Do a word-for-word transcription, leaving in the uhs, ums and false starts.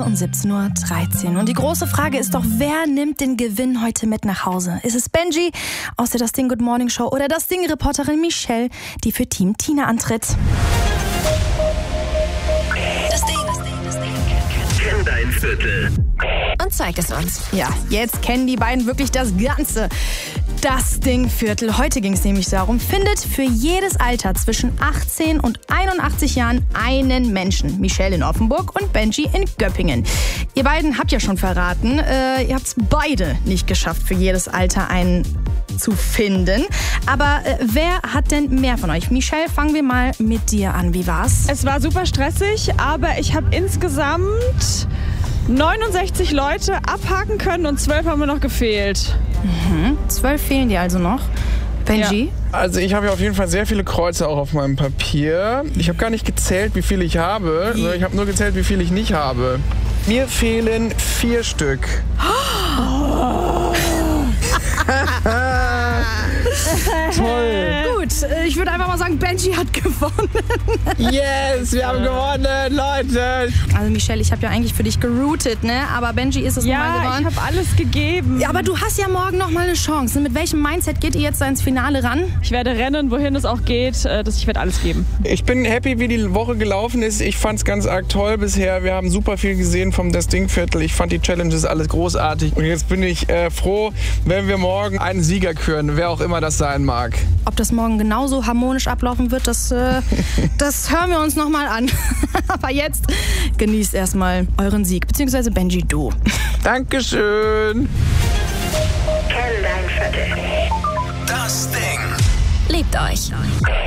Uhr und siebzehn Uhr dreizehn. Und die große Frage ist doch, wer nimmt den Gewinn heute mit nach Hause? Ist es Benji aus der Das Ding Good Morning Show oder Das Ding-Reporterin Michelle, die für Team Tina antritt? Das Ding. Kenn dein Viertel. Und zeig es uns. Ja, jetzt kennen die beiden wirklich das Ganze. Das Ding-Viertel. Heute ging es nämlich darum, findet für jedes Alter zwischen achtzehn und einundachtzig Jahren einen Menschen. Michelle in Offenburg und Benji in Göppingen. Ihr beiden habt ja schon verraten, äh, ihr habt es beide nicht geschafft, für jedes Alter einen zu finden. Aber äh, wer hat denn mehr von euch? Michelle, fangen wir mal mit dir an. Wie war's? Es war super stressig, aber ich habe insgesamt neunundsechzig Leute abhaken können und zwölf haben mir noch gefehlt. Mhm. Zwölf fehlen dir also noch. Benji? Ja. Also ich habe ja auf jeden Fall sehr viele Kreuze auch auf meinem Papier. Ich habe gar nicht gezählt, wie viele ich habe, sondern ich habe nur gezählt, wie viele ich nicht habe. Mir fehlen vier Stück. Oh. Toll. Gut, ich würde einfach mal sagen, Benji hat gewonnen. Yes, wir haben gewonnen, Leute. Also Michelle, ich habe ja eigentlich für dich geroutet, ne? Aber Benji ist es nochmal Ja, geworden. ich habe alles gegeben. Ja, aber du hast ja morgen noch mal eine Chance. Mit welchem Mindset geht ihr jetzt ins Finale ran? Ich werde rennen, wohin es auch geht. Das, ich werde alles geben. Ich bin happy, wie die Woche gelaufen ist. Ich fand es ganz arg toll bisher. Wir haben super viel gesehen vom Das Ding-Viertel. Ich fand die Challenges alles großartig. Und jetzt bin ich äh, froh, wenn wir morgen einen Sieger küren, wer auch immer das sein mag. Ob das morgen genauso harmonisch ablaufen wird, das, äh, das hören wir uns noch mal an. Aber jetzt genießt erstmal euren Sieg, beziehungsweise Benji, du. Dankeschön. Kenn dein Viertel. Das Ding. Liebt euch.